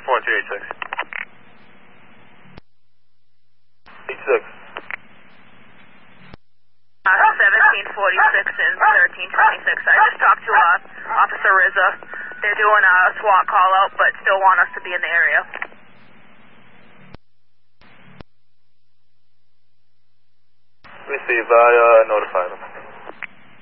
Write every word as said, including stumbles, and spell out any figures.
four two eight six. eight six. Uh, seventeen forty-six and thirteen twenty-six. I just talked to uh, Officer Rizza. They're doing a SWAT call out, but still want us to be in the area. Receive. I uh, notified them.